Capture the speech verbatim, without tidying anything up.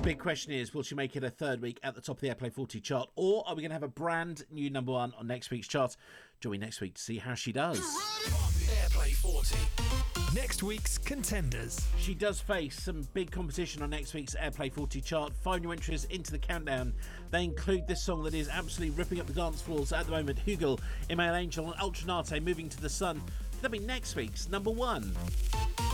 Big question is, will she make it a third week at the top of the Airplay forty chart, or are we going to have a brand new number one on next week's chart? Join me next week to see how she does. Airplay forty. Next week's contenders. She does face some big competition on next week's Airplay forty chart. Five new entries into the countdown. They include this song that is absolutely ripping up the dance floors at the moment, Hugel, Email Angel and Ultranate, Moving to the Sun. That'll be next week's number one.